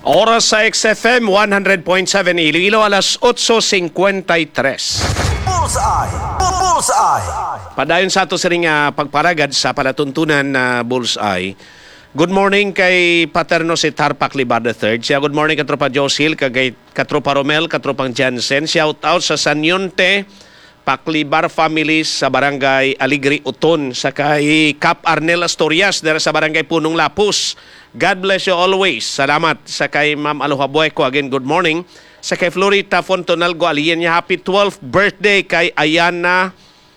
Oras sa XFM 100.7 Iloilo, alas 8:53. Bullseye! Bullseye! Padayon sa ato sa ring pagparagad sa palatuntunan na Bullseye. Good morning kay Paterno si Tarpac Libar III. Siya, good morning katropa Josil, kay katropa Romel, katropang Jansen. Shout out sa Sanyonte, Paclibar families sa barangay Aligri Uton, sa kay Cap Arnel Astorias dara sa barangay Punong Lapus. God bless you always. Salamat sa kay Ma'am Aloha Bueco. Again, good morning. Sa kay Florita Fontonalgo Alienya, happy 12th birthday kay Ayana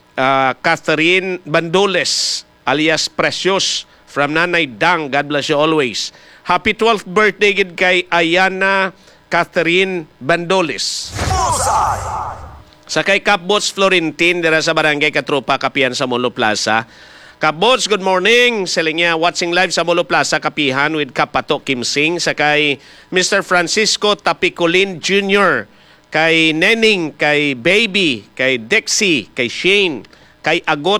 Catherine Bandoles alias Precious from Nanay Dang. God bless you always. Happy 12th birthday gid kay Ayana Catherine Bandoles. Bullseye! Sa kay Capbots Florentin dira sa barangay Katropa Kapihan sa Molo Plaza. Capbots, good morning. Sila niya watching live sa Molo Plaza Kapihan with Kapato Kim Sing. Sa kay Mr. Francisco Tapicolin Jr., kay Nening, kay Baby, kay Dexy, kay Shane, kay Agot,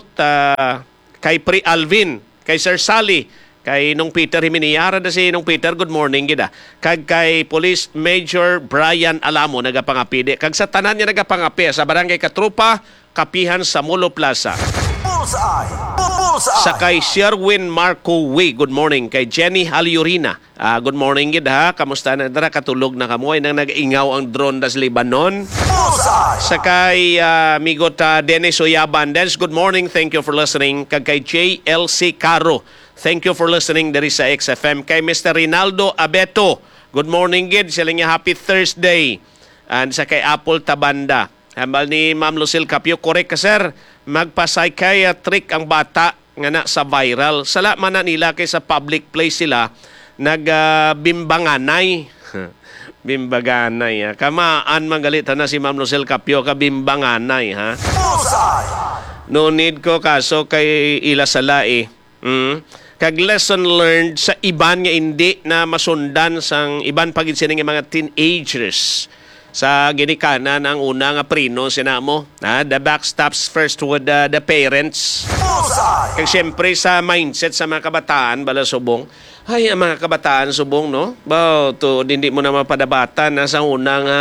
kay Pri Alvin, kay Sir Sally, kay Nung Peter Himiniyara na si Nung Peter, good morning gida. Kay Police Major Brian Alamo nagapangapide. Kag sa tanan niya nagapangapi sa barangay Katropa Kapihan sa Molo Plaza. Bullseye! Bullseye! Sa kay Sherwin Marco Way, good morning. Kay Jenny Haliurina, good morning gid ha. Kamusta na dara, katulog na kamoy nang nag-ingaw ang drone das Lebanon. Bullseye! Sa kay Migot Dennis Oyabandes, good morning, thank you for listening. Kag kay JLC Caro, thank you for listening dari sa XFM. Kay Mr. Rinaldo Abeto, good morning gid. Sila niya happy Thursday. And sa kay Apple Tabanda, hambal ni Ma'am Lucille Capio, correct ka sir, magpa-psychiatric ang bata nga na sa viral. Sala man na nila kay sa public place sila nagbimbanganay. Bimbaganay ha. Kamaan manggalita na si Ma'am Lucille Capio ka bimbanganay ha. Bullseye! No need ko kaso kay ila sala eh. Kag lesson learned sa iban nga hindi na masundan sang iban pagid sila nga mga teenagers sa ginikanan ang una nga prino sinamo. The back stops first with the parents. Bullseye! Kag siyempre sa mindset sa mga kabataan bala subong. Ay, ang mga kabataan subong no. Ba to hindi mo na mapadabatan na sa una nga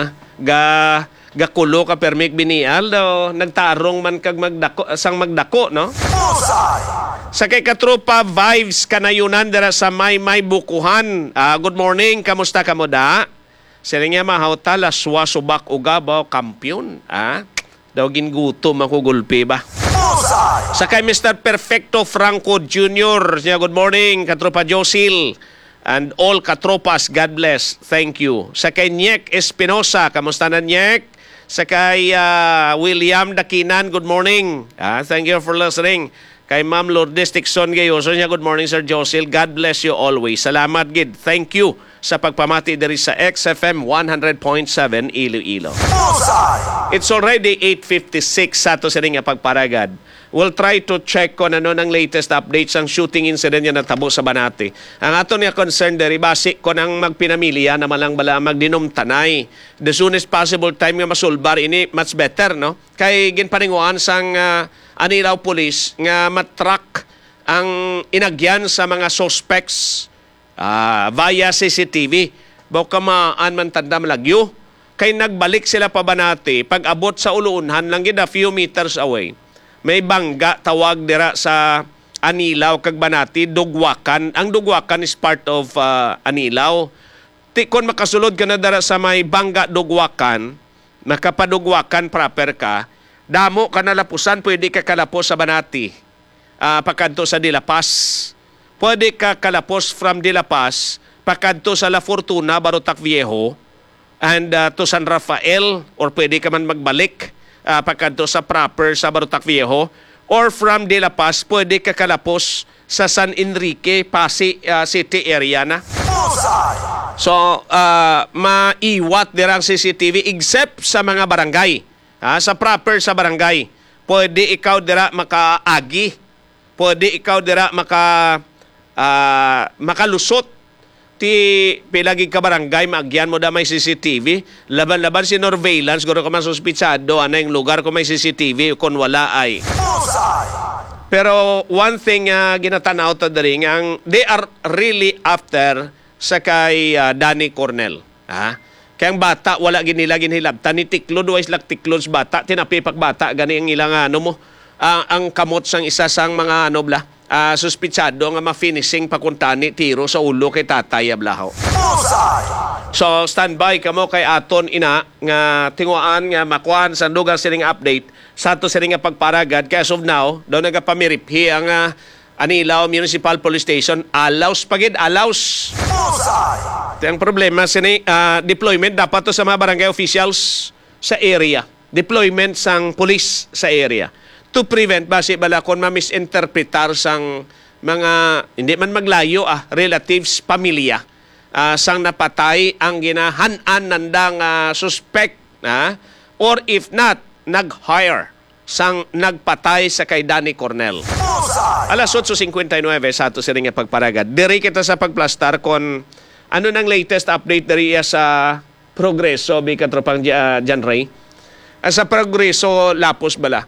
gakulo ka permik binial daw nagtarong man kag magdako no. Bullseye! Sa kay katropa vibes kanayunan dira sa may bukuhan. Good morning, kamusta ka mo da? Sila nga mahawtala swasubak ugabaw kampiyon. Daw gingutom ako gulpi ba? Bullseye! Sa kay Mr. Perfecto Franco Jr. Siya, good morning, katropa Josil. And all katropas, God bless. Thank you. Sa kay Nyek Espinosa, kamusta na Nyek? Sa kay William Dakinan, good morning. Thank you for listening. Kay Ma'am Lourdes Tixon Gayoso niya, good morning Sir Josil. God bless you always. Salamat gid. Thank you sa pagpamati diri sa XFM 100.7 Iloilo. Bullseye! It's already 8:56 sa to sa nga pagparagad. We'll try to check kung ano ng latest updates ang shooting incident nga natabo sa Banati. Ang ato niya concern diri basi kung ang magpinamilya na malang bala magdinom tanay. The soonest possible time nga masulbar ini much better no. Kay ginpaninguan sang Anilaw Police nga matrack ang inagyan sa mga suspects via CCTV. Baka maan man tanda malagyo. Kay nagbalik sila pa Banati, pag abot sa Uluunhan lang gid a few meters away. May bangga tawag dira sa Anilaw kag Banati, Dugwakan. Ang Dugwakan is part of Anilaw. Kon makasulod ka na dira sa may bangga Dugwakan, makapadugwakan proper ka, damo ka nalapusan, pwede ka kalapos sa Banati. Pakadto sa Dilapas. Pwede ka kalapos from Dilapas, pakadto sa La Fortuna, Barotac Viejo, and to San Rafael, or pwede ka man magbalik pakadto sa proper sa Barotac Viejo, or from Dilapas, pwede ka kalapos sa San Enrique, Pasig City area na. Bullseye! So, maiwat dirang CCTV except sa mga barangay. Sa proper sa barangay, pwede ikaw dira makaagi, pwede ikaw dira makalusot ti pilagi ka barangay, maagyan mo da may CCTV, laban-laban si surveillance, guro ka man suspitsado, yung lugar ko may CCTV, kung wala ay. Bullseye! Pero one thing ginatanaw ta diri ang they are really after sa kay Danny Cornell. Kaya ang bata, wala ginila ginhilab. Tani tiklod, wais lang tiklod sa bata. Tinapipak bata, gani ang ilang ang kamot sang isa sang mga suspitsado nga ma-finishing pakuntani tiro sa ulo kay tatay ablahaw. Bullseye. So standby kamo kay aton ina nga tinguan nga makuan sa dugang sining update sa ato sining nga pagparagad kay as of now daw nagapamiriphi ang Anilaw Municipal Police Station allows Bullseye. ang problema sini deployment dapat to sa mga barangay officials sa area, deployment sang police sa area to prevent basi bala kon ma-misinterpretar sang mga hindi man maglayo relatives, pamilya sang napatay ang ginahanan nandang suspect or if not nag-hire sang nagpatay sa kay Danny Cornell. Bullseye. Alas 8:59 sa ato sining nga pagparagad. Diri kita sa pagplastar kon ano nang latest update diri sa progreso bi katropang Jan Ray. Sa progreso lapos bala.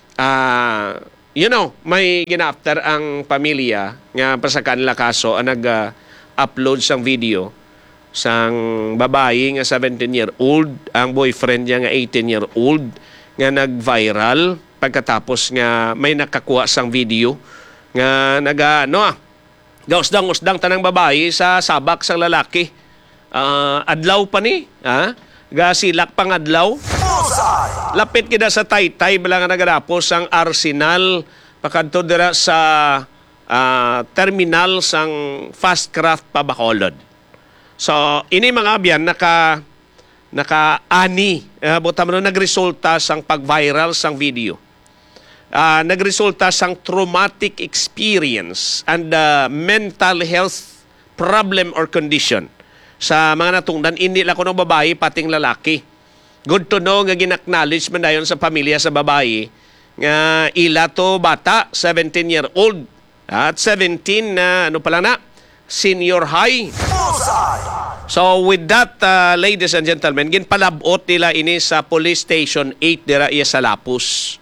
May gina-after ang pamilya nga pa sa kanila kaso ang nag-upload sang video sang babae nga 17-year-old, ang boyfriend niya nga 18-year-old nga nag-viral pagkatapos nga may nakakuha sang video nga gausdang-usdang tanang babae sa sabak sang lalaki. Adlaw pa ni, gasilak pang adlaw. Bullseye. Lapit kita sa Taytay bala nga nagadapos ang Arsenal pakadto dira sa terminal sang Fast Craft pa Bacolod. So ini mga abyan naka-ani nagresulta sang pag-viral sang video. Nagresulta sang traumatic experience and mental health problem or condition sa mga natungdan hindi lang kuno babae pating lalaki. Good to know nga gin-acknowledge man dayon sa pamilya sa babae nga ila to bata 17-year-old at 17 na senior high. Bullseye. So with that, ladies and gentlemen, ginpalabot nila ini sa Police Station 8 dira iya sa Lapus.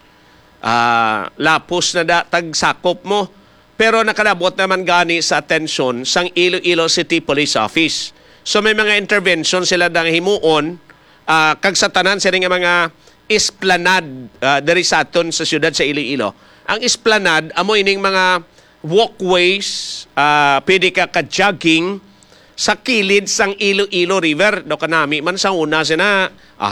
Lapus na tagsakop mo. Pero nakalabot naman gani sa atensyon sang Iloilo City Police Office. So may mga intervention sila dang himuon kag sa tanan sila nga mga esplanade diri sa aton sa siyudad sa Iloilo. Ang esplanade amo ining mga walkways, pwede ka jogging sa kilid sang Iloilo River. Do kanami man sa una sina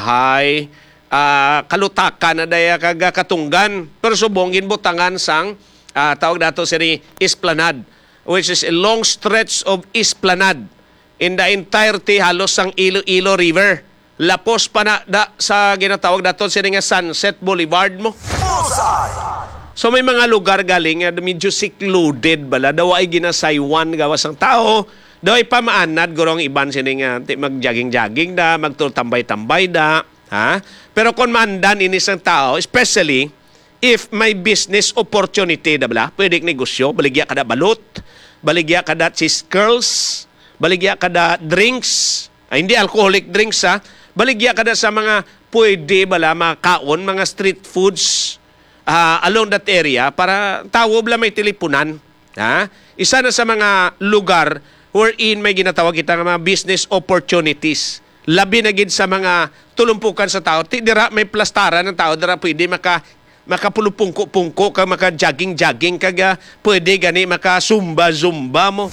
kalutakan na daya katunggan pero subongin butangan sang tawag dato sini esplanade, which is a long stretch of esplanade in the entirety halos sang Iloilo River. Lapos pa na sa ginatawag dato sini nga Sunset Boulevard mo. Bullseye. So may mga lugar galing medyo secluded bala daw ay ginasaywan gawas ang tao. Daw ay pamaanad gurong iban sini nga mag-jogging-jogging da, magtultambay-tambay da, Pero kung mandan inis ang tao, especially if may business opportunity da bala, pwede negosyo, baligya kada balot, baligya kada cheese curls, baligya kada drinks, hindi alcoholic drinks baligya kada sa mga pwede bala makaon, mga street foods along that area para tawo bala may tilipunan. Isa na sa mga lugar wherein may ginatawag kita ng mga business opportunities. Labi na gid sa mga tulumpukan sa tao. Dira may plastaran ng tao, dira pwede makapulupungko-pungko ka, maka-jogging-jogging ka, pwede gani maka-zumba-zumba mo.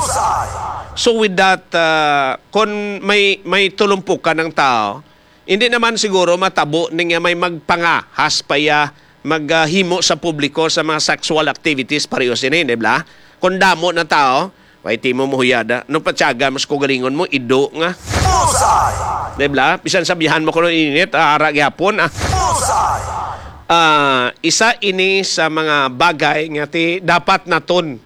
So with that, kung may tulumpukan ng tao, hindi naman siguro matabo nga may magpangahas paya maghimo sa publiko sa mga sexual activities pareho sinin, di ba? Kung damo na tao, wait mo huyada. Nung patsaga, mas kugalingon mo, ido nga. Di ba? Bisan sabihan mo ko nung init, ara gyapon. Isa ini sa mga bagay nga dapat naton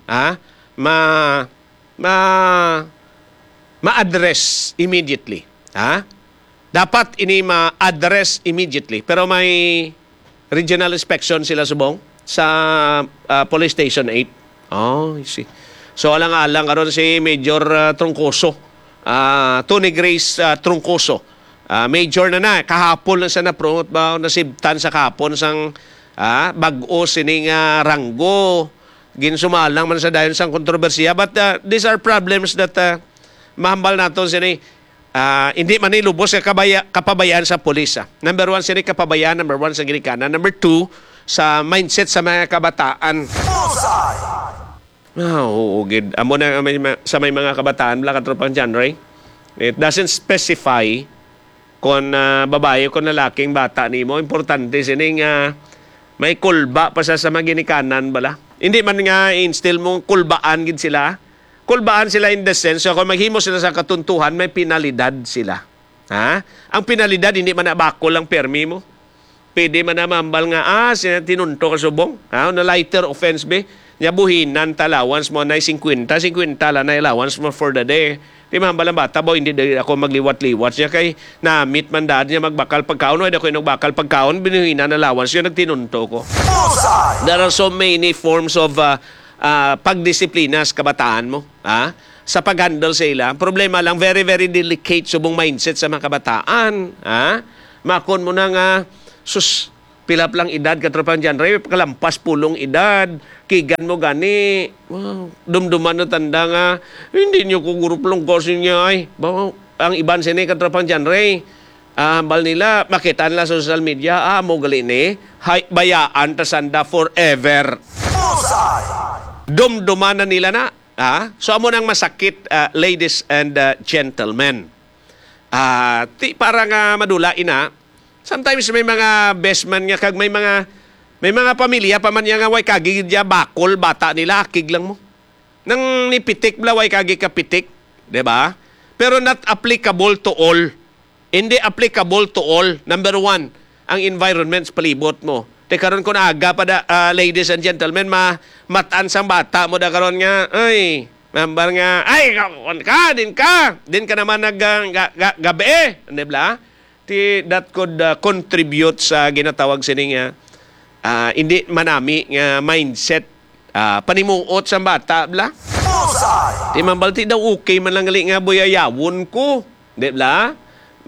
ma-address immediately. Dapat ini ma-address immediately. Pero may regional inspection sila subong sa Police Station 8. Oh, I see. So alang-alang karon si Major Trungcoso, Tony Grace Trungcoso. Major na kahapon lang sa na-promote ba nasibtan sa kahapon sang bag-o sining ranggo ginsumalang man sa dayon sang kontrobersiya, but these are problems that mahambal nato sini hindi man ni lubos ka kapabayaan sa pulis. Number 1 sini kapabayaan, number 1 sa ginikanan, number 2 sa mindset sa mga kabataan. Bullseye. Oo, gid. Amo na sa may mga kabataan bala katropang genre. It doesn't specify kung babae o kung lalaking bata nimo. Importante sining may kulba pa sa mga ginikanan bala. Hindi man nga instill mo kulbaan gid sila. Kulbaan sila in the sense, so kung maghimo sila sa katuntuhan, may penalidad sila. Ha? Ang penalidad, hindi man nabakol ang permi mo. Pwede man na mambal nga, tinunto ka subong. Ha? Na lighter offense be. Nya buhinan allowance mo na 50 lang na allowance mo for the day. Di mambal ang bata, hindi ako magliwat-liwat siya kay na-meet man dad niya magbakal pagkaon. Hindi ako yung nagbakal pagkaon, binuhinan allowance yun, nagtinunto ko. Bullseye. There are so many forms of pagdisiplina sa kabataan mo, sa pag-handle sa ila. Problema lang, very, very delicate subong mindset sa mga kabataan. Makon mo na nga, pilap lang edad, katropang dyan, kalampas pulong edad, kigan mo gani, dumduman na tanda nga, hindi nyo kuguruplong kosin niya ay. Ang iban sini, katropang dyan, hambal nila, makita nila sa social media, mo gali ni, bayaan tasanda forever. Bullseye. Dumduman na nila na. So, amo nang masakit, ladies and gentlemen. Para nga madula ina, sometimes may mga best man nga, kag may mga pamilya pa man nga way kagig dya bakol, bata nila, akig lang mo. Nang nipitik bla, way kagig kapitik. Diba? Pero not applicable to all. Hindi applicable to all. Number 1, ang environment palibot mo. Karon ko na aga pa da, ladies and gentlemen, mataan sang bata mo da karon nga, ay, member nga, ay, din ka naman gabi, hindi ba? That could contribute sa ginatawag sining hindi manami nga mindset, panimuot sa bata, bla? Bullseye. Di mambalti daw okay man lang gali nga buyayawon ko, hindi ba?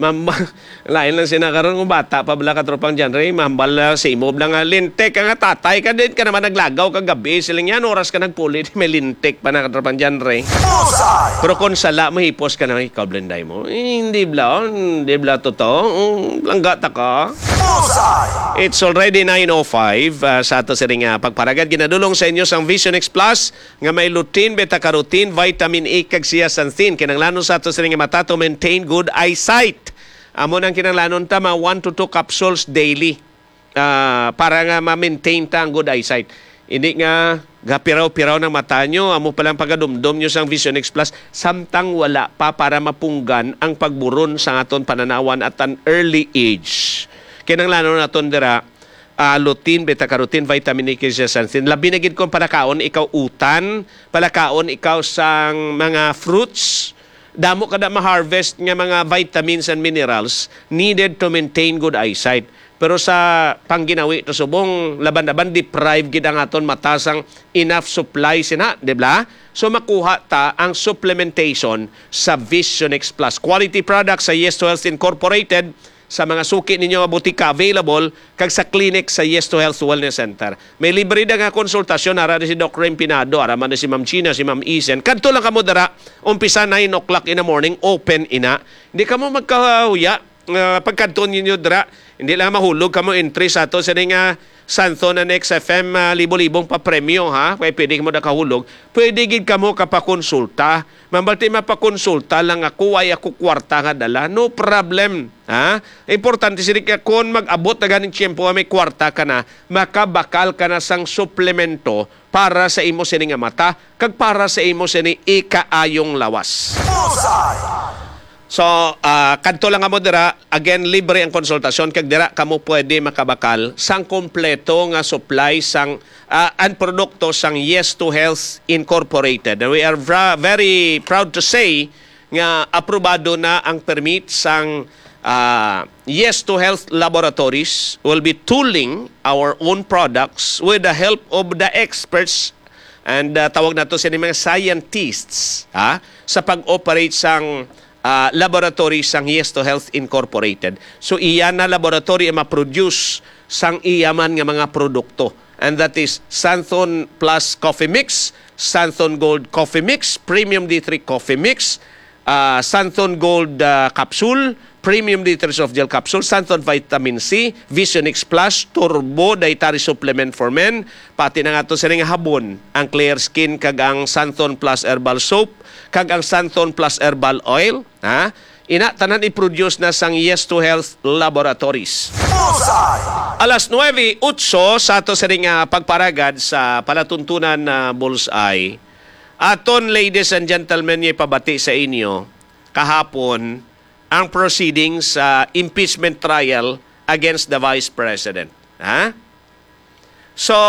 Lain lang sinakaroon ng bata pa bala katropang dyan, mambal sa imo lang lintek ka nga tatay ka din ka naman naglagaw kagabi silang yan oras ka nagpulit may lintek pa na katropang dyan, Bullseye. pero kung sala mo hipos ka na ikaw blenday mo, hindi bla totoo, langga ta ka. Bullseye. It's already 9:05 sa ato siring pagparagad. Ginadulong sa inyo sang Vision X Plus nga may lutein, beta-carotene, vitamin A kag zeaxanthin. Kinanglanon sa ato siring mata to maintain good eyesight. Amo nang kinanglanon ta 1 to 2 capsules daily para nga ma-maintain ta ang good eyesight. Hindi nga gapiraw-piraw ng mata nyo, amo palang pagadumdum nyo sang Vision X Plus, samtang wala pa para mapunggan ang pagburon sa aton pananawan at an early age. Kinanglanon naton dira lutein, beta-carotene, vitamin A, zeaxanthin. Labi na gid kung palakaon ikaw utan, palakaon ikaw sang mga fruits, damo kada ma-harvest nga mga vitamins and minerals needed to maintain good eyesight. Pero sa pangginawi to subong laban-laban deprive gid ang aton mata sang enough supply sina, di ba? So makuha ta ang supplementation sa Vision X Plus. Quality products sa Yes to Health Incorporated, sa mga suki ninyo nga butika available kag sa clinic sa Yes to Health Wellness Center. May libre na nga konsultasyon ara si Dr. Empinado, ara man si Ma'am China, si Ma'am Isen. Kadto lang kamo dara, umpisa 9 o'clock in the morning, open ina. Hindi kamo magkahuya pagkadto ninyo dara. Hindi lang mahulog kamo entry sa ato sa nga Santo na XFM libo-libong pa-premyo, ha? Kaya pwede mo na kahulog. Pwede gid kamo kapakonsulta. Mambalti mapakonsulta lang ako ay ako kwarta nga dala. No problem. Ha? Importante siya kung mag-abot na ganing tiyempo may kwarta ka na, makabakal ka na sang suplemento para sa imo sini nga mata kag para sa imo sini ikaayong lawas. Bullseye. So, kadto lang mo dira, again, libre ang konsultasyon, kag dira kamo pwede makabakal sang kompleto nga supply sang ang produkto sang Yes to Health Incorporated. And we are very proud to say nga aprobado na ang permit sang Yes to Health Laboratories will be tooling our own products with the help of the experts and tawag na to sila mga scientists sa pag-operate sang laboratory sang Yes to Health Incorporated. So iya na laboratory ma-produce sang iyaman nga mga produkto. And that is Santhon Plus Coffee Mix, Santhon Gold Coffee Mix, Premium D3 Coffee Mix, Santon Gold Capsule, Premium Liters of Gel Capsule, Santon Vitamin C, Visionix Plus, Turbo Dietary Supplement for Men, pati na nga ito sa ring habon, ang Clear Skin, kag ang Santon Plus Herbal Soap, kag ang Santon Plus Herbal Oil. Ha? Ina, tanan i-produce na sang Yes to Health Laboratories. Bullseye. Alas 9:08 sa ato sa ring pagparagad sa palatuntunan na Bullseye. Aton, ladies and gentlemen, ipabati sa inyo kahapon ang proceedings sa impeachment trial against the Vice President. Ha? So,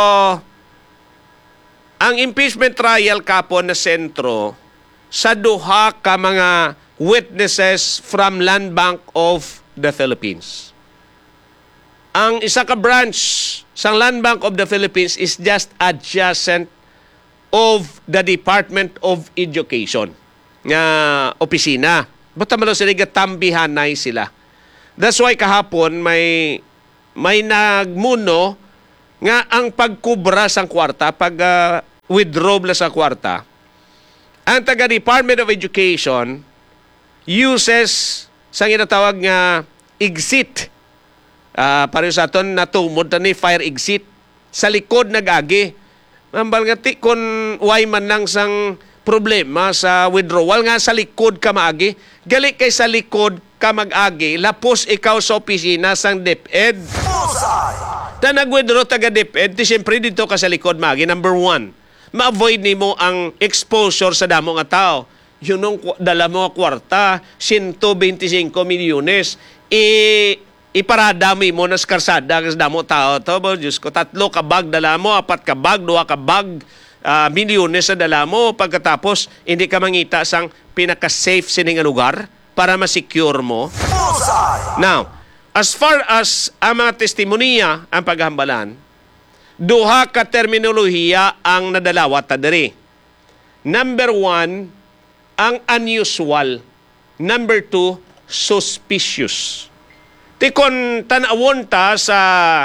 ang impeachment trial kapon na sentro sa duha ka mga witnesses from Land Bank of the Philippines. Ang isa ka branch sa Land Bank of the Philippines is just adjacent of the Department of Education nga opisina. Basta man sila tambihanay sila. That's why kahapon may nagmuno nga ang pagkubra sang kwarta, pag withdraw la sa kwarta, ang taga Department of Education uses sa ginatawag nga exit. Pareho sa aton natumod ni fire exit sa likod nagagi. Mambal nga ti kung why man nang sang problema sa withdrawal nga sa likod ka maagi, gali kay sa likod ka mag-agi, lapos ikaw sa opisina sang DepEd. Bullseye. Ta nag-withdraw taga DepEd, ti siyempre dito ka sa likod maagi. Number 1, ma-avoid nimo ang exposure sa damo nga tao. Yun ang dala mo nga kwarta, 125 milyones. Iparadami mo na sa karsada kasi damo tao to. Diyos ko, 3 ka bag dala mo, 4 ka bag, 2 ka bag, milyones sa dala mo. Pagkatapos, hindi ka mangita sang pinaka-safe sining lugar para ma-secure mo. Bullseye. Now, as far as ang mga testimonya ang paghambalan, duha ka terminolohiya ang nadalawat ta diri. Number 1, ang unusual. Number 2, suspicious. Tikon tanawon ta sa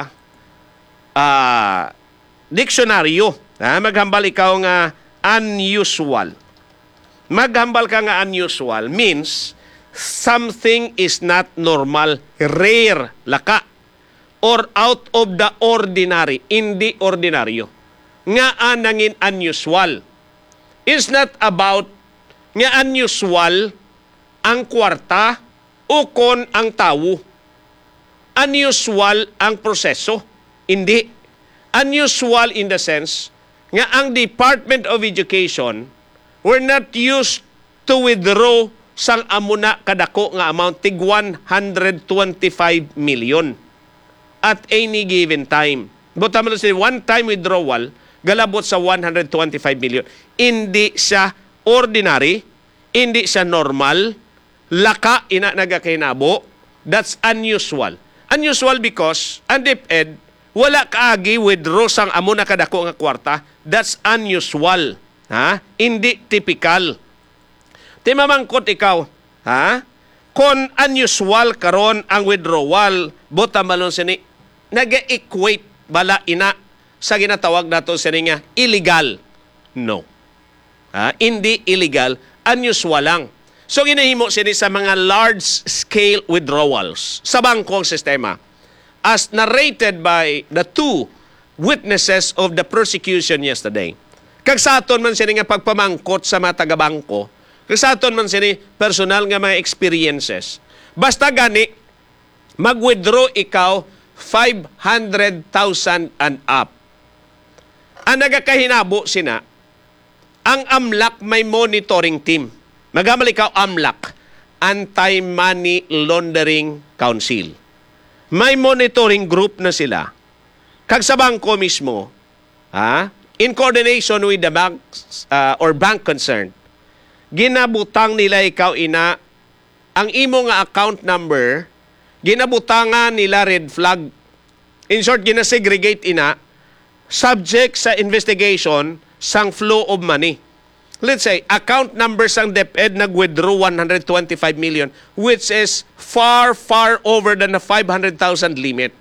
diksyonaryo. Maghambal ikaw nga unusual. Maghambal ka nga unusual means something is not normal, rare, laka, or out of the ordinary, hindi ordinaryo. Nga nangin unusual. It's not about nga unusual ang kwarta o kon ang tao. Unusual ang proseso. Hindi. Unusual in the sense nga ang Department of Education were not used to withdraw sang amuna kadako nga amount tig 125 million at any given time. But tama sa one-time withdrawal, galabot sa 125 million. Hindi siya ordinary, hindi siya normal, laka ina nagakainabo. That's unusual. Unusual because ang DepEd wala kaagi withdraw sang amo na kadako nga kwarta. That's unusual. Ha? Hindi typical. Di mamangkot ikaw, ha? Kung unusual karon ang withdrawal, bota malon sini nag-equate bala ina sa ginatawag nato sini nga illegal. No. Ha? Hindi illegal, unusual lang. So ginahimo sini sa mga large-scale withdrawals sa bangkong sistema. As narrated by the 2 witnesses of the prosecution yesterday. Kag sa aton man sini nga pagpamangkot sa mga taga-bangko, kag sa aton man sini personal nga mga experiences. Basta gani, mag-withdraw ikaw 500,000 and up. Ang nagakahinabo sina, ang AMLAC may monitoring team. Magamal ikaw AMLAC, Anti-Money Laundering Council. May monitoring group na sila. Kag sa bangko mismo, in coordination with the banks or bank concerned, ginabutang nila ikaw ina ang imo nga account number, ginabutangan nila red flag. In short, ginasegregate ina subject sa investigation sang flow of money. Let's say, account number sang DepEd nag-withdraw 125 million, which is far, far over than the 500,000 limit.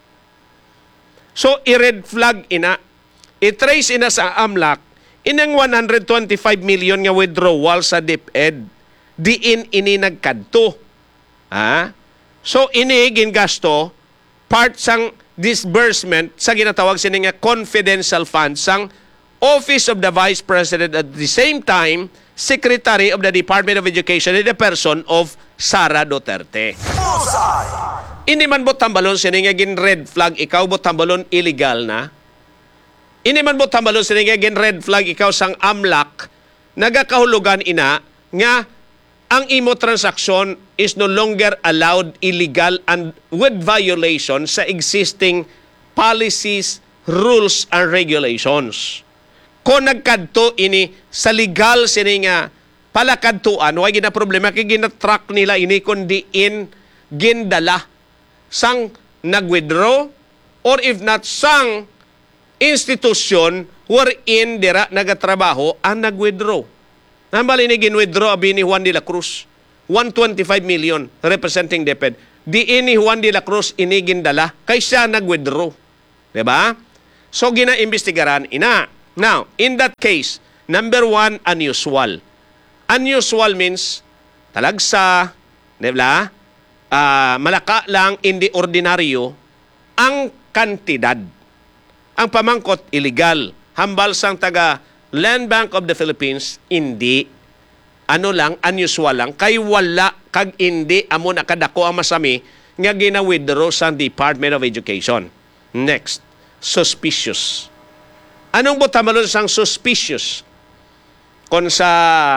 So, i-red flag ina. I-trace ina sa AMLAC, inang 125 million nga withdrawal sa DepEd. diin ini nagkadto. Ha? So ini gingasto part sang disbursement sa ginatawag sini nga confidential fund sang Office of the Vice President, at the same time Secretary of the Department of Education in the person of Sara Duterte. Bullseye. Ini man bot tambalon sini nga gin red flag ikaw bot tambalon illegal na. Ini man bot tambalon sini nga gin red flag ikaw sang AMLAC nagakahulugan ina nga ang imo transaction is no longer allowed, illegal and with violation sa existing policies, rules and regulations. Kung nagkadto ini sa legal sini nga palakadtuan, way gina problema kay gina-track nila ini kundi in gindala sang nag-withdraw or if not sang institusyon wherein dira nagatrabaho ang nag-withdraw. Nambali ni gin-withdraw abi ni Juan de la Cruz 125 million representing DepEd. Di ini Juan de la Cruz ini gindala kay siya nag-withdraw. Diba? So gina-imbestigaran ina. Now, in that case, number one, unusual. Unusual means talagsa, diba? Malaka lang, hindi ordinaryo, ang kantidad. Ang pamangkot, illegal. Hambal sang taga Land Bank of the Philippines, hindi. Ano lang, unusual lang. Kay wala, kag hindi, amo na kadako ang masami, nga gina-withdraw sa Department of Education. Next, suspicious. Anong botamalon sang suspicious? Kung sa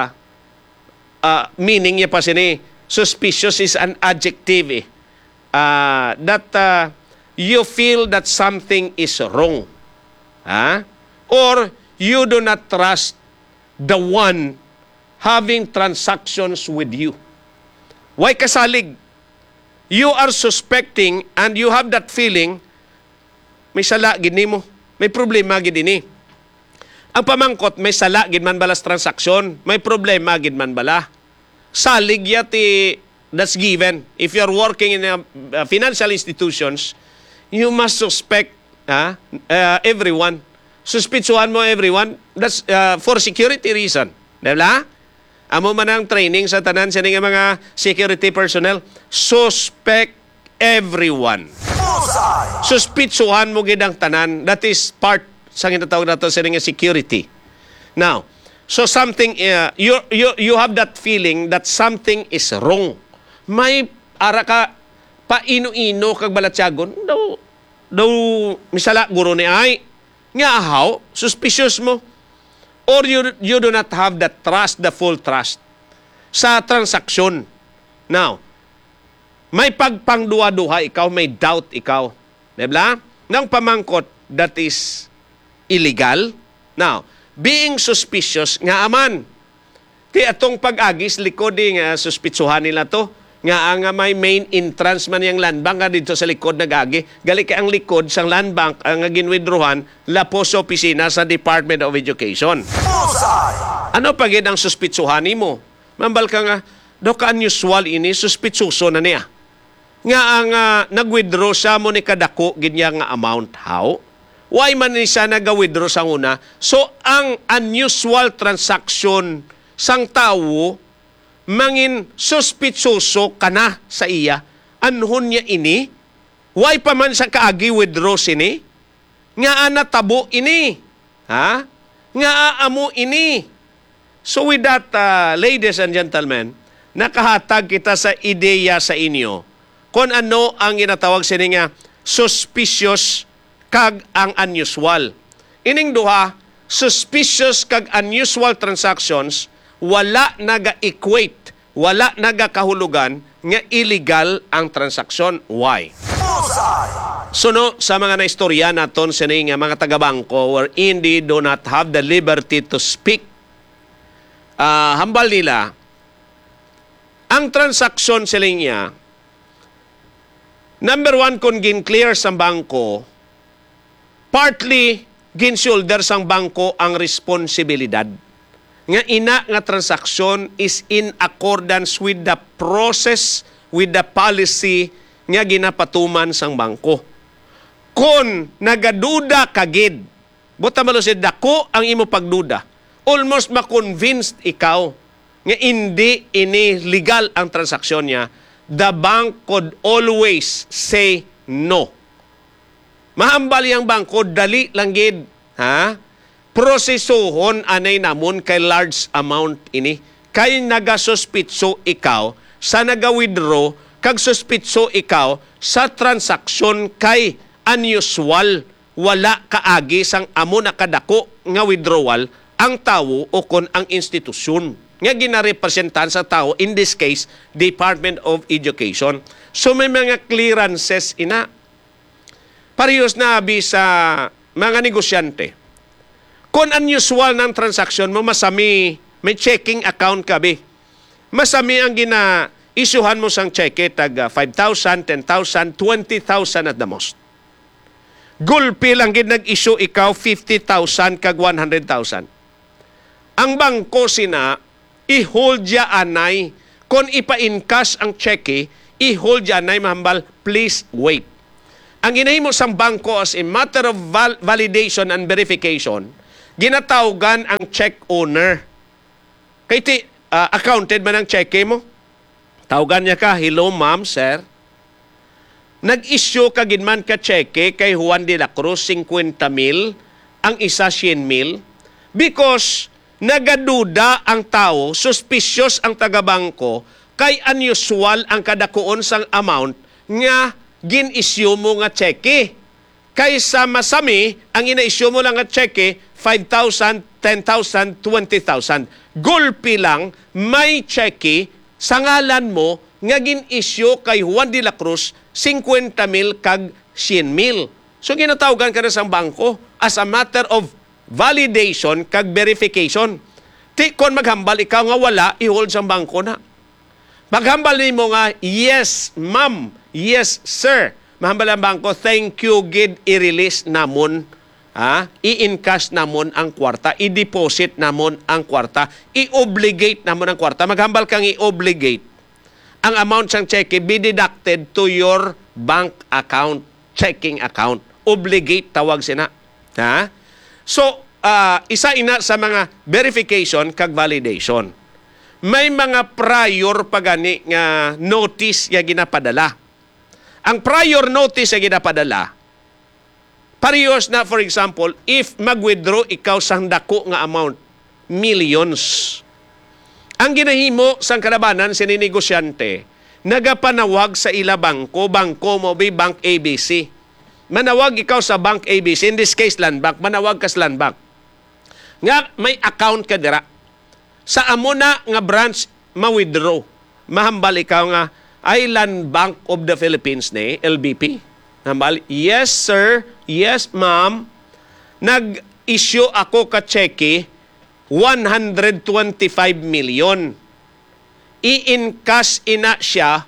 meaning niya pa sini, suspicious is an adjective. That you feel that something is wrong. Or you do not trust the one having transactions with you. Why kasalig? You are suspecting and you have that feeling, may sala gini mo. May problema gid ini. Ang pamangkot may sala gid man balas transaksyon, may problema gid man bala. Salig yati that's given. If you are working in financial institutions, you must suspect everyone. Suspitsuhan mo everyone. That's for security reason. Diba? Amo man ang training sa tanan sa mga security personnel. Suspect everyone. Suspitsuhan mo gid ang tanan. That is part sa ginatawag nato sa nga security. Now, so something you have that feeling that something is wrong. May ara ka paino-ino kag balatyagon daw misala guro ni ay nga ahaw suspicious mo or you do not have that trust, the full trust sa transaksyon. Now, may pagpangduha-duha ikaw, may doubt ikaw. Diba? Nang pamangkot, that is illegal. Now, being suspicious, nga aman. Kaya atong pag-agis, likod nga suspitsuhan nila to, nga ang may main entrance man yung land bank, nga dito sa likod nag-agi. Gali kay ang likod sa land bank, ang ginwidruhan, lapos sa opisina sa Department of Education. Ano pagid ang suspitsuhan mo? Mambal ka nga, do ka unusual ini, suspitsuso na niya. Nga ang nag-withdraw sa mo ni kadako ginya nga amount. How? Why man ni siya nag-withdraw sa una? So, ang unusual transaction sang tao, mangin suspitsuso ka na sa iya. Anhon niya ini? Why pa man sa kaagi withdraw sini? Nga natabo ini. Ha? Nga amo ini. So with that, ladies and gentlemen, nakahatag kita sa ideya sa inyo kung ano ang ginatawag sini nga suspicious kag ang unusual. Ining duha, suspicious kag unusual transactions, wala naga-equate, wala naga-kahulugan nga illegal ang transaksyon. Why? So no, sa mga naistorya naton sini nga mga taga-bangko wherein they do not have the liberty to speak, hambal nila, ang transaksyon sila niya, number one, kung gin-clear sa bangko, partly gin-shoulder sang bangko ang responsibilidad. Nga ina nga transaksyon is in accordance with the process, with the policy nga ginapatuman sang bangko. Kung nagaduda kagid, buta malo si dako ang imo pagduda, almost ma-convinced ikaw nga hindi ini legal ang transaksyon niya, the bank could always say no. Mahambal yang bangko, dali lang gid, ha? Prosesohon anay namon kay large amount ini. Kay nagasuspitso ikaw sa naga-withdraw, kag suspitso ikaw sa transaksyon kay unusual, wala kaagi sang amo na kadako nga withdrawal ang tawo o kon ang institusyon nga ginarepresentan sa tao, in this case, Department of Education. So may mga clearances ina. Parehas na abi sa mga negosyante. Kung unusual ng transaksyon mo, masami, may checking account ka bi. Masami ang isuhan mo sang cheque, tag 5,000, 10,000, 20,000 at the most. Gulpi lang gid nag-issue ikaw 50,000 kag 100,000. Ang bangko sina i-hold ya anay. Kung ipa-encash ang cheque, i-hold ya anay mahambal, please wait. Ang ginahimo sang bangko as a matter of validation and verification, ginatawgan ang check owner. Kay ti accounted man ang cheque mo. Tawagan niya ka, hello ma'am, sir. Nag-issue ka ginman ka cheque kay Juan de la Cruz, 50,000, ang isa 100,000, because nagaduda ang tao, suspicious ang tagabangko, kay unusual ang kadakuon sang amount nga gin-issue mo nga cheque. Kaysa masami, ang ina-issue mo lang nga cheque, 5,000, 10,000, 20,000. Gulpi lang, may cheque sa ngalan mo nga gin-issue kay Juan de la Cruz, 50,000 kag 100,000. So ginatawgan ka na sa bangko as a matter of validation kag verification. Ti kon maghambal ikaw nga wala, i-hold sa bangko na. Maghambal nimo nga, yes ma'am, yes sir. Mahambal ang bangko, thank you gid, i-release namon, i-encash namon ang kwarta, i-deposit namon ang kwarta, i-obligate namon ang kwarta. Maghambal kang i-obligate ang amount sang cheque be deducted to your bank account, checking account. Obligate tawag sina. Ha? So, isa ina sa mga verification kag validation. May mga prior pagani nga notice nga ginapadala. Ang prior notice nga ginapadala, parehas na, for example, if mag-withdraw ikaw sang dako nga amount, millions. Ang ginahimo sang kalabanan sininegosyante, nagapanawag sa ila bangko mo be Bank ABC. Manawag ikaw sa Bank ABC, in this case Land Bank, manawag ka sa Land Bank. Nga may account ka dira. Sa amo na nga branch ma-withdraw. Mahambal ikaw nga ay Land Bank of the Philippines ni LBP. Mahambal, yes sir, yes ma'am, nag-issue ako ka cheque 125 million. I-encash ina siya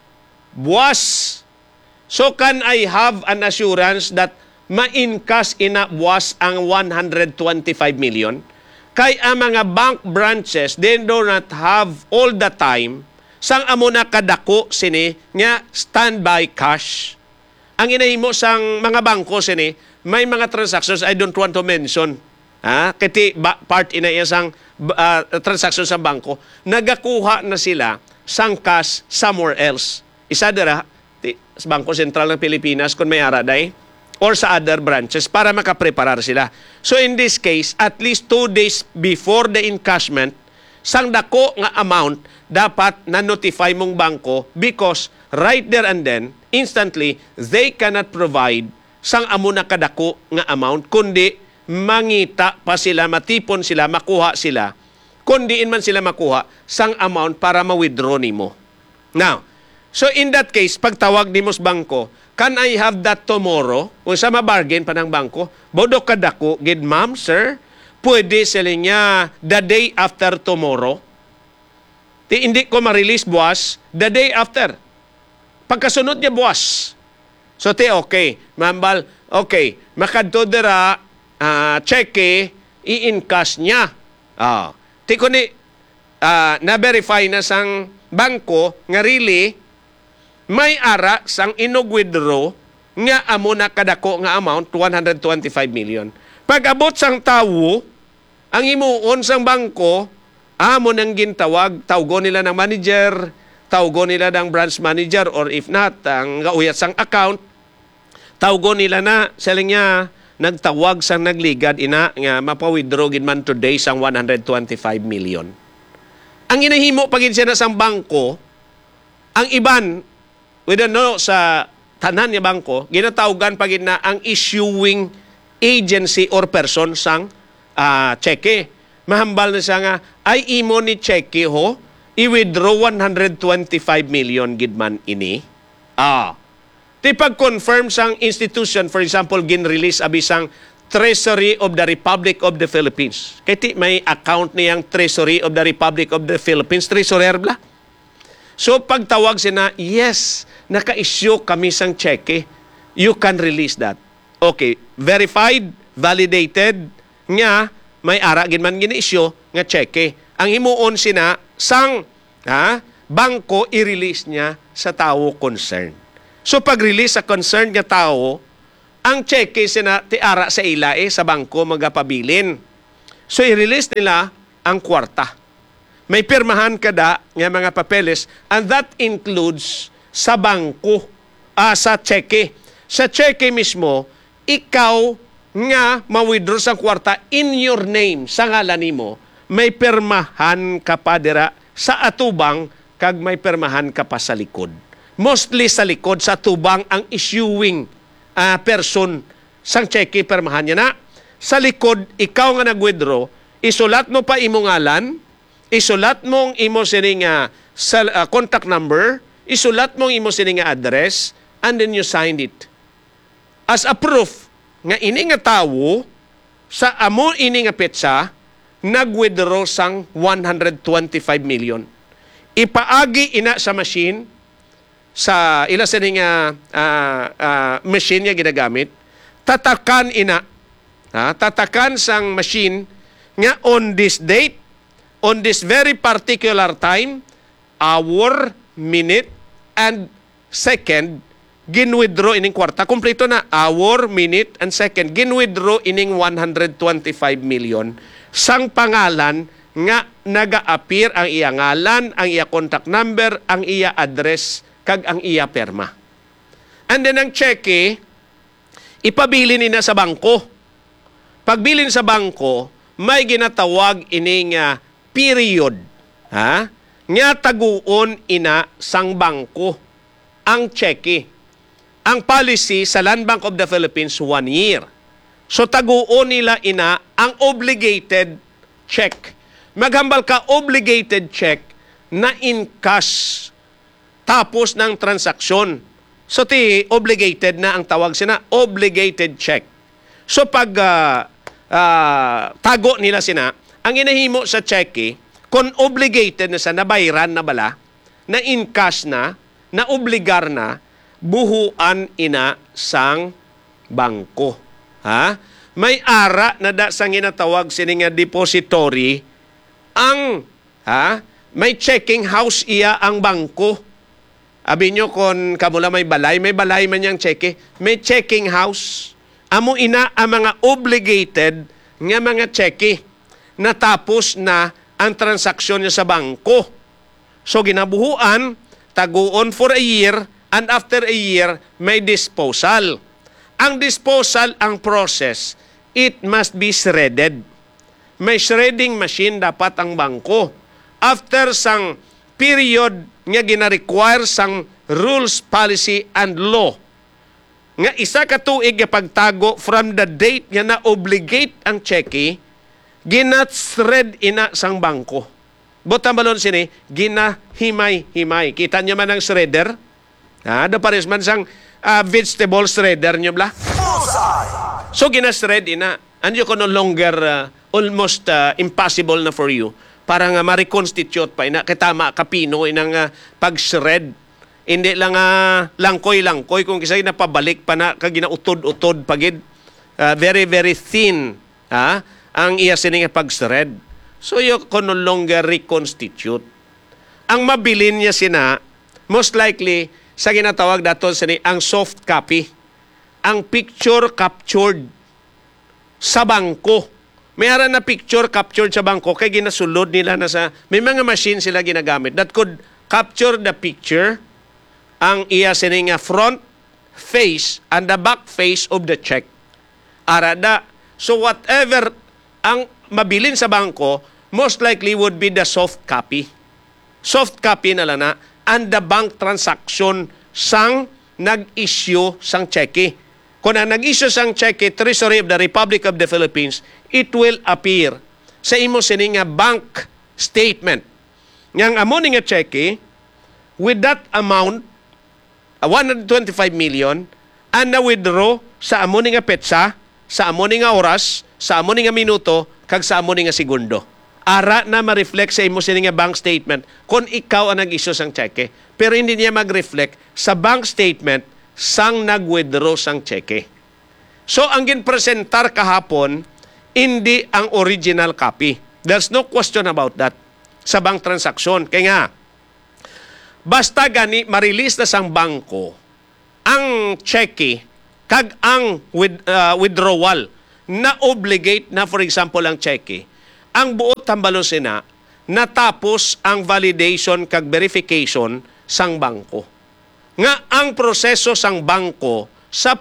buwas. So can I have an assurance that ma-encash ina buwas ang 125 million? Kay ang mga bank branches, they do not have all the time sang amo na kadako sini nga standby cash. Ang inahimo sang mga bangko sini, may mga transactions I don't want to mention. Kati part ina isang transaction sa bangko, nagakuha na sila sang cash somewhere else. Isa dira sa Bangko Sentral ng Pilipinas kung may araday or sa other branches para makapreparar sila. So in this case, at least 2 days before the encashment, sang dako nga amount dapat na-notify mong bangko because right there and then, instantly, they cannot provide sang amo na kadako nga amount, kundi mangita pa sila, matipon sila, makuha sila, kundiin man sila makuha sang amount para ma-withdraw nimo. Now, so in that case, pagtawag nimo sa bangko, can I have that tomorrow? Kung sa mabargain pa ng bangko, bodo kadako, gid ma'am, sir, pwede sila niya the day after tomorrow. Hindi ko ma-release buwas, the day after. Pagkasunod niya buwas. So, okay. Mambal, okay. Makadto dira, cheque, i-encash niya. Ti ko ni, na-verify na sang bangko, nga really, may ara sang inog-withdraw, nga amo na kadako nga amount, 125 million. Pag abot sang tawo, ang imuon sang bangko, amo nang gintawag, tawgo nila ng manager, tawgo nila ng branch manager, or if not, ang gauyat sang account, tawgo nila na, saling niya, nagtawag sang nagligad ina nga mapa-withdraw gid man today sang 125 million. Ang inahimo pagin siya na sang bangko, ang iban, we don't know sa tanan niya bangko, ginatawgan pagin na ang issuing agency or person sang cheque. Mahambal na siya nga, ay imo ni cheque ho, i-withdraw 125 million gidman ini. Di pag-confirm sang institution, for example, gin-release abisang Treasury of the Republic of the Philippines. Kaya may account niyang Treasury of the Republic of the Philippines, treasurer bla. So pagtawag sina, yes, naka-issue kami sang cheque. You can release that. Okay, verified, validated, nga may ara ginman gini-issue nga cheque. Ang himuon sina sang bangko i-release niya sa tao concerned. So pag-release sa concerned nga tao, ang cheque sina ti ara sa ilae sa bangko magapabilin. So i-release nila ang kwarta. May pirmahan kada nga mga papeles, and that includes sa bangko, sa cheque. Sa cheque mismo, ikaw nga ma-withdraw sa kwarta in your name, sa ngalan nimo, may pirmahan ka pa dira sa atubang kag may pirmahan ka pa sa likod. Mostly sa likod, sa tubang ang issuing person sang cheque pirmahan niya na. Sa likod, ikaw nga nag-withdraw, isulat mo pa imong ngalan, isulat mong imo sining contact number, isulat mong imo sining address, and then you signed it. As a proof nga ini nga tawo sa amo ini nga petsa nag-withdraw sang 125 million. Ipaagi ina sa machine, sa ila sa machine nga ginagamit, tatakan ina, tatakan sang machine nga on this date, on this very particular time, hour, minute, and second, gin-withdraw ining kwarta. Kompleto na, hour, minute, and second. Gin-withdraw ining 125 million sang pangalan nga naga-appear ang iya ngalan, ang iya contact number, ang iya address, kag ang iya perma. And then ang cheque, ipabilin nina sa bangko. Pagbilin sa bangko, may ginatawag ining period. Nga taguon ina sang bangko ang cheque. Ang policy sa Land Bank of the Philippines, 1 year. So taguon nila ina ang obligated check. Maghambal ka obligated check na in cash tapos ng transaksyon. So ti obligated na ang tawag sina, obligated check. So pag tago nila sina, ang inahimo sa cheque, kung obligated na sa nabayran na bala, na in cash na obligar na, buhuan ina sang bangko. May ara na da sang ginatawag sining depository, ang may checking house iya ang bangko. Abi nyo kung kamula may balay man yang cheque, may checking house. Amo ina ang mga obligated nga mga cheque natapos na ang transaksyon niya sa bangko. So ginabuhuan, taguon for a year, and after a year, may disposal. Ang disposal, ang process, it must be shredded. May shredding machine dapat ang bangko. After sang period nga gina-require sang rules, policy, and law, nga isa ka tuig nga pagtago from the date nga na-obligate ang cheque, gina-shred ina sang bangko. Bota balon sini, gina-himay-himay. Kita niyo man ang shredder? Da pares man sang vegetable shredder nyo bla. So gina-shred ina. And you can no longer almost impossible na for you para nga ma-reconstitute pa ina. Kitama kapino inang pag-shred. Hindi lang langkoy-langkoy kung kisay napabalik pa na kag ginautod-utod pagid. Very, very thin ang iya sining pag-shred. So you can no longer reconstitute. Ang mabilin niya sina, most likely, sa ginatawag dato sini ang soft copy, ang picture captured sa bangko. may ara na picture captured sa bangko kay ginasulod nila na sa may mga machine sila ginagamit that could capture the picture ang iya sining front face and the back face of the check. Arada. So whatever ang mabilin sa bangko, most likely would be the soft copy. Soft copy na lang na and the bank transaction sang nag-issue sang cheque. Kung ang nag-issue sang cheque, Treasury of the Republic of the Philippines, it will appear sa imo sining bank statement. Yang amo ni nga cheque, with that amount, 125 million, and na-withdraw sa amo ni nga petsa, sa amo ni nga oras, sa amo ni nga minuto, kag sa amo ni nga segundo. Ara na ma-reflect sa imo sining bank statement kung ikaw ang nag-issue sang cheque. Pero hindi niya mag-reflect sa bank statement sang nag-withdraw sang cheque. So, ang ginpresentar kahapon, hindi ang original copy. There's no question about that sa bank transaction. Kaya nga, basta gani ma-release na sang bangko ang cheque kag ang withdrawal na obligate na, for example, ang cheque, ang buot tambalon sina natapos ang validation kag verification sang bangko. Nga ang proseso sang bangko sa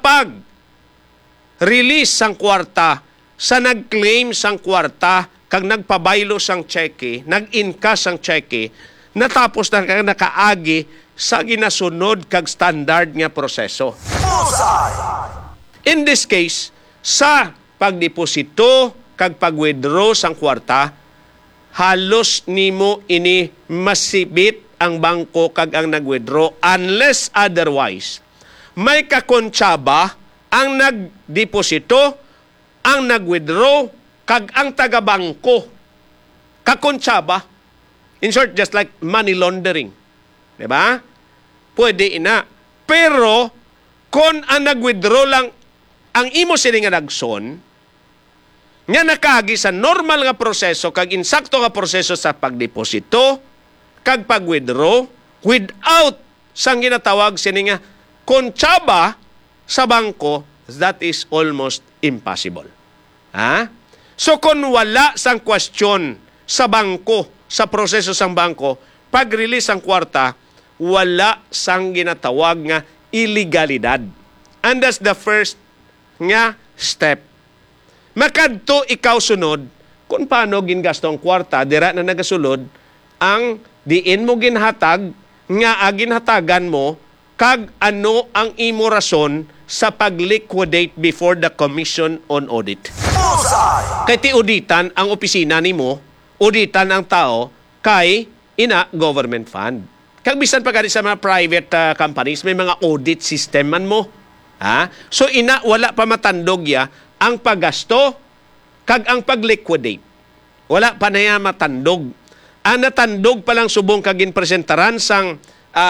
pag-release sang kwarta, sa nag-claim sang kwarta, kag nagpabaylo sang cheque, nag-incash sang cheque, natapos na kag nakaagi sa ginasunod kag standard nga proseso. Bullseye. In this case, sa pagdeposito kag pag-withdraw sang kwarta, halos nimo ini masibit ang bangko kag ang nag-withdraw unless otherwise may kakontsaba ang nagdeposito, ang nag-withdraw kag ang taga-bangko. Kakontsaba. In short, just like money laundering. Diba? Pwede ina. Pero kung ang nag-withdraw lang ang imo sini nga nagson, nga nakagi sa normal nga proseso kag insakto nga proseso sa pagdeposito kag pag-withdraw without sang ginatawag sini nga kontsaba sa bangko, that is almost impossible. Ha? So kung wala sang question sa bangko, sa proseso sang bangko, pag-release ang kwarta, wala sang ginatawag nga illegalidad. And that's the first nga step. Makadto ikaw sunod kung paano gingasto ang kwarta, dira na nagasulod, ang diin mo ginhatag, nga ginhatagan mo, kag ano ang imo rason sa pag-liquidate before the Commission on Audit. Bullseye. Kay ti auditan ang opisina nimo, auditan ang tao kay ina government fund. Kag bisan pa gani sa mga private companies, may mga audit system man mo. Ha? So ina wala pa matandog ya ang paggasto kag ang pag-liquidate. Wala pa na yan matandog. Ang natandog pa lang subong kag ginpresentaran sang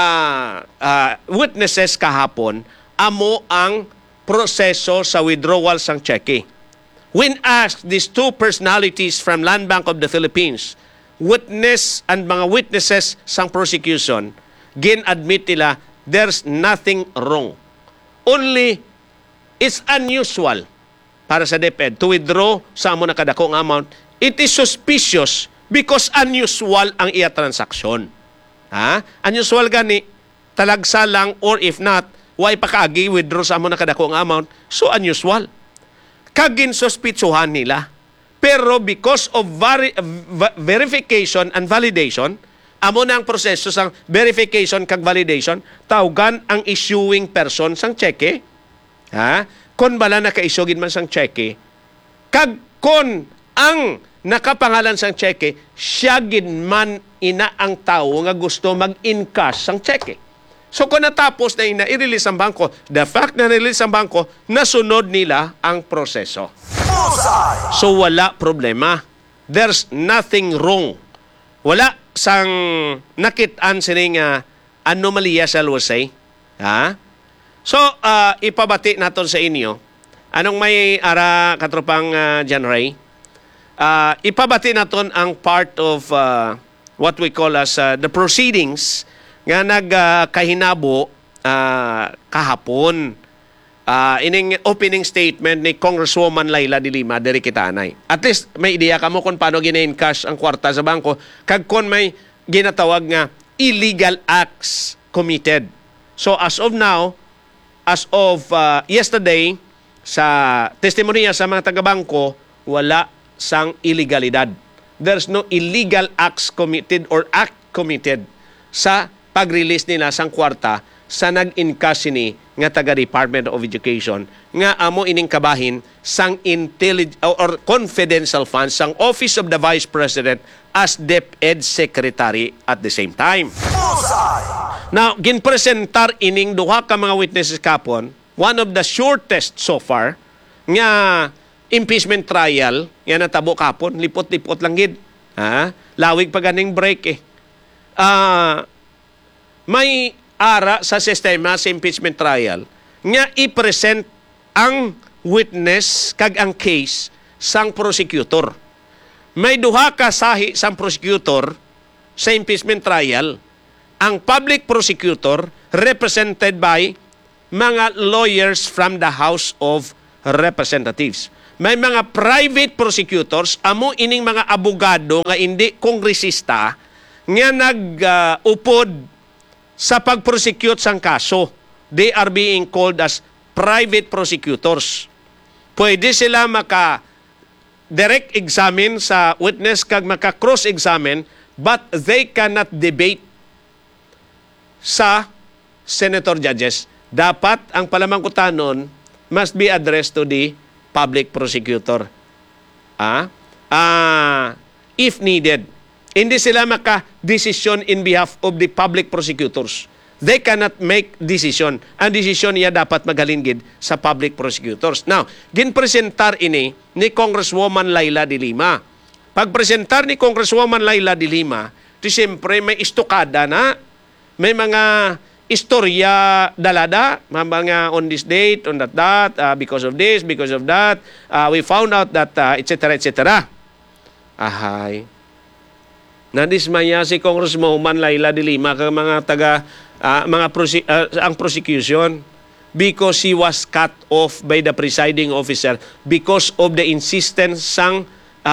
witnesses kahapon, amo ang proseso sa withdrawal sang cheque. When asked these two personalities from Land Bank of the Philippines, witness and mga witnesses sang prosecution, gin-admit nila there's nothing wrong. Only it's unusual para sa DepEd to withdraw sa amo nakadakong amount. It is suspicious because unusual ang iya transaksyon. Ha? Unusual gani, talagsa lang or if not, why pakaagi withdraw sa amo nakadakong amount. So unusual. Kagin suspitsuhan nila. Pero because of verification and validation, amo na ang proseso sang verification kag validation, tawgan ang issuing person sang cheque. Ha? Kon bala naka-issue man sang cheque, kag kon ang nakapangalan sang cheque, siya gin man ina ang tao nga gusto mag-encash sang cheque. So kung natapos na ina i-release ang bangko, the fact na release ang bangko, nasunod nila ang proseso. Bullseye. So wala problema. There's nothing wrong. Wala sang nakit-an sining anomalya sa say. Ha? So ipabati naton sa inyo. Anong may ara katropang John Ray? Ipabati naton ang part of what we call as the proceedings nga nagkahinabo kahapon ining opening statement ni Congresswoman Laila de Lima diri kitanay. At least may ideya kamo kung paano gina-encash ang kwarta sa bangko kag kon may ginatawag nga illegal acts committed. So as of now, as of yesterday, sa testimonya sa mga taga-bangko, wala sang illegalidad. There's no illegal acts committed or act committed sa pag-release nila sang kwarta sa nag-encash ni nga taga-Department of Education nga amo ining kabahin sang or confidential funds sang Office of the Vice President as DepEd Secretary at the same time. Bullseye. Now, ginpresentar ining duha ka mga witnesses kapon, one of the shortest so far nga impeachment trial nga natabo kapon, lipot-lipot lang gid. Lawig pa ganing break may ara sa sistema sa impeachment trial nga i-present ang witness kag ang case sang prosecutor. May duha ka sahi sang prosecutor sa impeachment trial. Ang public prosecutor represented by mga lawyers from the House of Representatives. May mga private prosecutors, amo ining mga abogado nga hindi kongresista nga nag-upod sa pag-prosecute sang kaso. They are being called as private prosecutors. Pwede sila direct examine sa witness kag maka-cross examine, but they cannot debate sa senator judges. Dapat ang palamangkutanon must be addressed to the public prosecutor. If needed. Hindi sila maka-decision in behalf of the public prosecutors. They cannot make decision. Ang decision niya dapat magalinggid sa public prosecutors. Now, ginpresentar ini ni Congresswoman Laila de Lima. Pagpresentar ni Congresswoman Laila de Lima, siyempre may istukada na, may mga istorya dalada, mga on this date, on that, because of this, because of that, we found out that, etc., etc. Ahay. Nadismaya si Congresswoman Laila de Lima kag mga ang prosecution because she was cut off by the presiding officer because of the insistence sang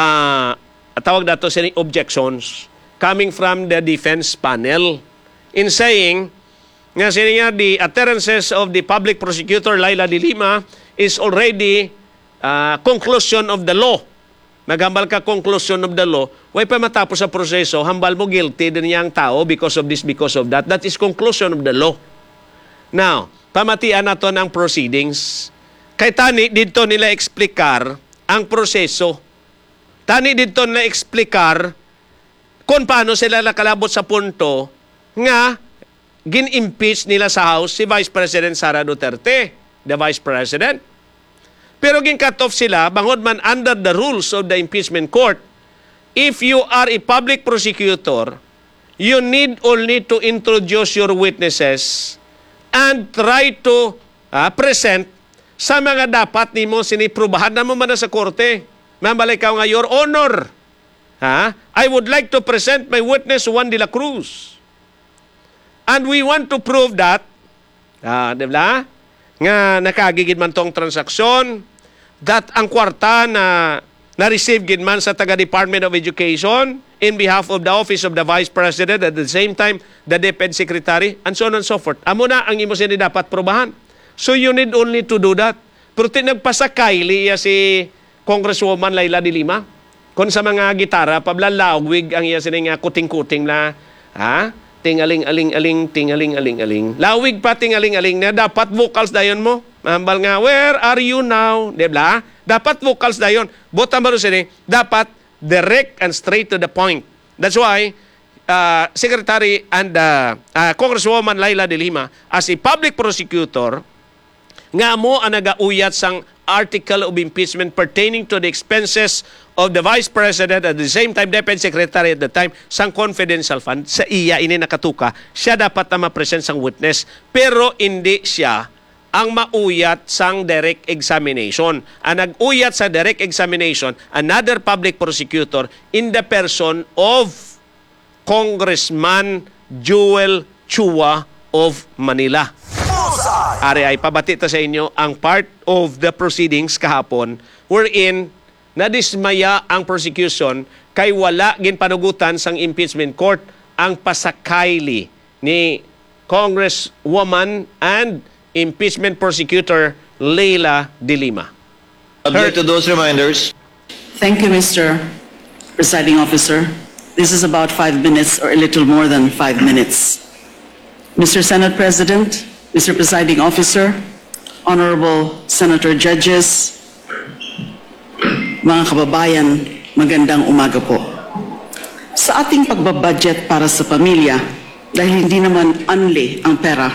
tawag dato sining objections coming from the defense panel in saying nga siya the utterances of the public prosecutor Laila de Lima is already conclusion of the law. Naghambal ka conclusion of the law, way pa matapos sa proseso, hambal mo guilty din niyang tao because of this, because of that. That is conclusion of the law. Now, pamatian nato ng proceedings. Kay tani, dito nila eksplikar ang proseso. Tani dito nila eksplikar kung paano sila nakalabot sa punto nga gin-impeach nila sa House si Vice President Sara Duterte, the Vice President. Pero gin-cut off sila, bangod man under the rules of the impeachment court, if you are a public prosecutor, you need only to introduce your witnesses and try to present sa mga dapat nimo siniprubahan na mo man sa korte. Mambalay ka nga, Your Honor, I would like to present my witness Juan de la Cruz. And we want to prove that, diba? Nga nakagigid man tong transaksyon, that ang kwarta na-receive gid man sa taga-Department of Education in behalf of the Office of the Vice President at the same time the DepEd Secretary and so on and so forth. Amo na ang imo sini dapat probahan. So you need only to do that. Pero nagpasakay liya si Congresswoman Laila de Lima kung sa mga gitara, pablalawig ang iya sini nga kuting-kuting na tingaling-aling-aling, tingaling-aling-aling. Lawig pa tingaling-aling na dapat vocals dayon mo. Mahambal nga, where are you now? Diba? Dapat vocals dayon. Bottom baro sini, dapat direct and straight to the point. That's why Secretary and Congresswoman Laila de Lima as a public prosecutor nga mo ang nagauyat sang article of impeachment pertaining to the expenses of the Vice President at the same time Deputy Secretary at the time sang confidential fund sa iya ini nakatuka, siya dapat na ma-present sang witness pero hindi siya ang mauyat sang direct examination. Ang nag-uyat sa direct examination, another public prosecutor in the person of Congressman Joel Chua of Manila. Bullseye. Ari ay pabati ta sa inyo ang part of the proceedings kahapon wherein nadismaya ang prosecution kay wala ginpanugutan sang impeachment court ang pasakayli ni Congresswoman and impeachment prosecutor Leila De Lima. Object to those reminders. Thank you, Mr. Presiding Officer. This is about 5 minutes or a little more than 5 minutes. Mr. Senate President, Mr. Presiding Officer, Honorable Senator Judges, mga kababayan, magandang umaga po. Sa ating pagbabudget para sa pamilya, dahil hindi naman unli ang pera,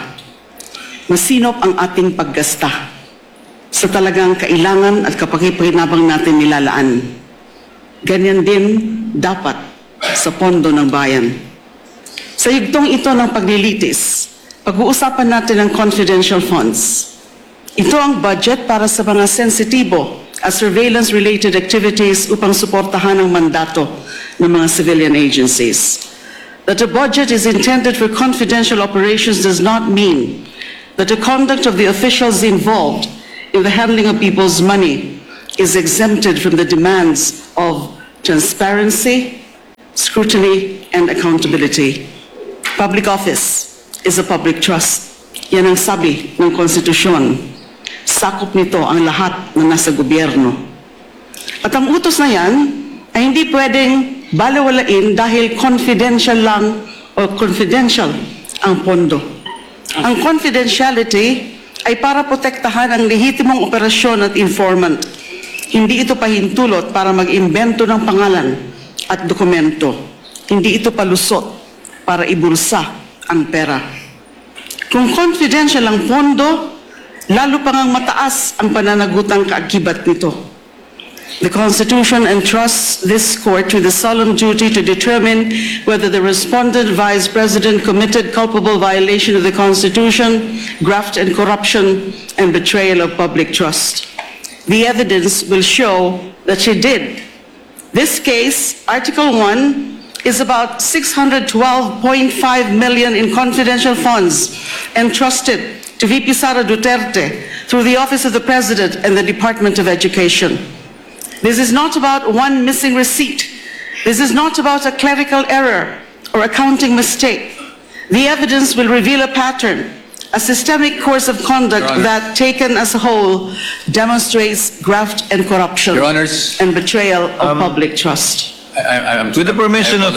masinop ang ating paggasta sa talagang kailangan at kapakipakinabang natin nilalaan. Ganyan din dapat sa pondo ng bayan. Sa yugtong ito ng paglilitis, pag-uusapan natin ang confidential funds. Ito ang budget para sa mga sensitibo at surveillance-related activities upang suportahan ang mandato ng mga civilian agencies. That a budget is intended for confidential operations does not mean that the conduct of the officials involved in the handling of people's money is exempted from the demands of transparency, scrutiny, and accountability. Public office is a public trust. Yan ang sabi ng konstitusyon. Sakop nito ang lahat na nasa gobyerno. At ang utos na yan ay hindi pwedeng balewalain dahil confidential lang o confidential ang pondo. Ang confidentiality ay para protektahan ang lehitimong operasyon at informant. Hindi ito pahintulot para mag-imbento ng pangalan at dokumento. Hindi ito palusot para ibulsa ang pera. Kung confidential ang pondo, lalo pang ang mataas ang pananagutang kaakibat nito. The Constitution entrusts this court with the solemn duty to determine whether the respondent Vice President committed culpable violation of the Constitution, graft and corruption, and betrayal of public trust. The evidence will show that she did. This case, Article 1, is about 612.5 million in confidential funds entrusted to VP Sara Duterte through the Office of the President and the Department of Education. This is not about one missing receipt. This is not about a clerical error or accounting mistake. The evidence will reveal a pattern, a systemic course of conduct that, taken as a whole, demonstrates graft and corruption Your Honors, and betrayal of public trust. With the permission of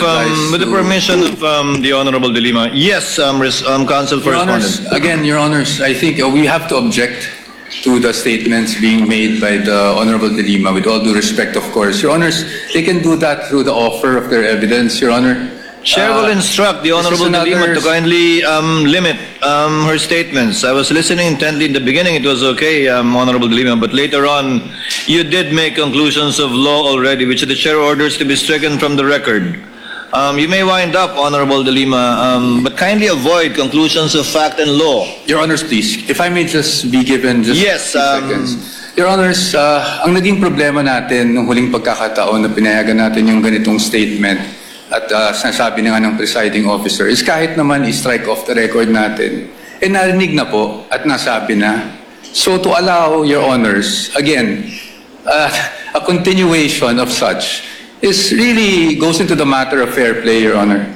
the Honorable De Lima, yes, Counsel for Your Honors, Respondent. again, Your Honors, I think we have to object to the statements being made by the Honorable De Lima, with all due respect, of course. Your Honors, they can do that through the offer of their evidence, Your Honor. Chair will instruct the Honorable De Lima to kindly limit her statements. I was listening intently in the beginning. It was okay, Honorable De Lima, but later on, you did make conclusions of law already, which the Chair orders to be stricken from the record. You may wind up, Honorable De Lima, but kindly avoid conclusions of fact and law. Your Honors, please, if I may just be given just Yes, 2 seconds. Your Honors, ang naging problema natin nung huling pagkakataon na pinayagan natin yung ganitong statement at sinasabi na nga ng presiding officer is kahit naman i-strike off the record natin, narinig na po at nasabi na. So to allow, Your Honors, again, a continuation of such is really goes into the matter of fair play, Your Honor.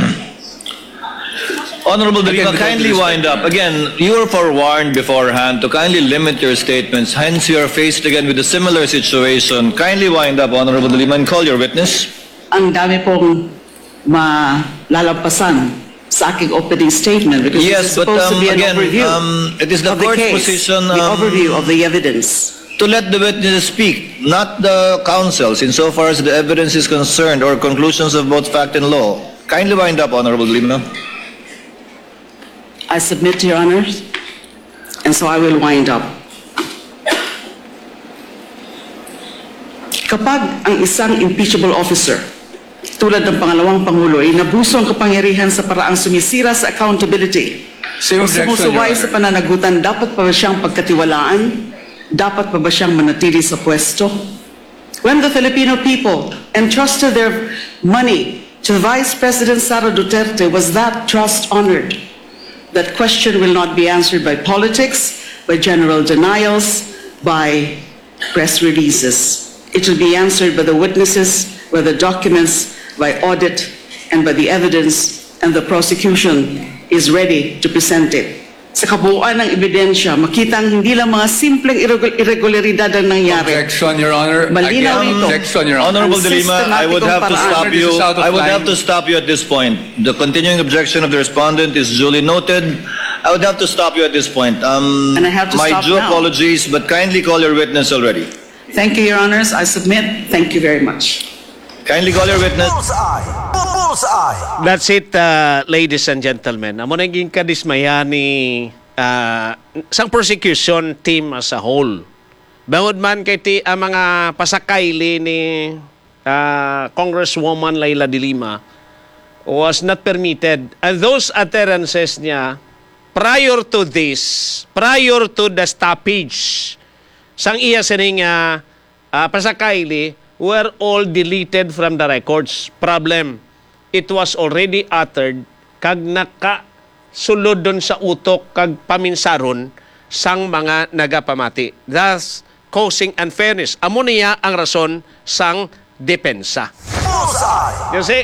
Honorable De Lima, Again, with all kindly due wind up. Again, you were forewarned beforehand to kindly limit your statements. Hence, you are faced again with a similar situation. Kindly wind up, Honorable De Lima, and call your witness. Ang dami pong malalampasan sa aking opening statement because Yes, this is but, supposed to be an again, overview it is the of the court's case, position, the overview of the evidence. to let the witnesses speak, not the counsels, insofar as the evidence is concerned or conclusions of both fact and law. Kindly wind up, Honorable De Lima. I submit to your honors, and so I will wind up. Kapag ang isang impeachable officer, tulad ng pangalawang Pangulo, ay nabuso ang kapangyarihan sa paraang sumisira sa accountability, Same o objection, sumusuway Your sa Honor. pananagutan, dapat pa ba siyang pagkatiwalaan? Dapat pa ba siyang manatili sa pwesto? When the Filipino people entrusted their money to Vice President Sara Duterte, was that trust honored? That question will not be answered by politics, by general denials, by press releases. It will be answered by the witnesses, by the documents, by audit, and by the evidence, and the prosecution is ready to present it. Sa kabuuan ng ebidensya, makita ang hindi lang mga simpleng irregularidad ang nangyari. Objection, Your Honor. Malinaw Again, ito. objection, Your Honor. Honorable Ang De Lima, I would have to sistematikong stop paraan. you. This is out of I would line. have to stop you at this point. The continuing objection of the respondent is duly noted. I would have to stop you at this point. And I have to my stop due now. apologies, but kindly call your witness already. Thank you, Your Honors. I submit. Thank you very much. Kindly call your witness. Bullseye. Bullseye. That's it, ladies and gentlemen. Amo naging kadismaya ni sang prosecution team as a whole. Bangod man kay ti ang mga pasakayli ni Congresswoman Leila de Lima was not permitted. And those utterances niya prior to this, prior to the stoppage sang iya sining pasakayli were all deleted from the records. Problem, it was already uttered kag nakasulod don sa utok kag paminsaron sang mga nagapamati, thus causing unfairness. Amo niya ang rason sang depensa. Bullseye. You see,